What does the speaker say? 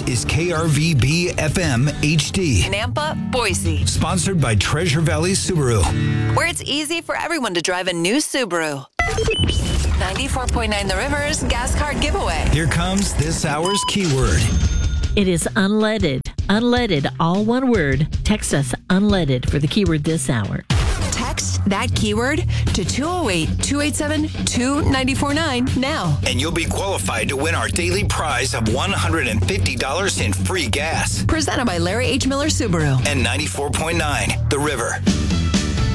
is KRVB FM HD. Nampa, Boise. Sponsored by Treasure Valley Subaru. Where it's easy for everyone to drive a new Subaru. 94.9 The River's gas card giveaway. Here comes this hour's keyword. It is unleaded. Unleaded, all one word. Text us unleaded for the keyword this hour. Text that keyword to 208-287-2949 now. And you'll be qualified to win our daily prize of $150 in free gas. Presented by Larry H. Miller Subaru. And 94.9 The River.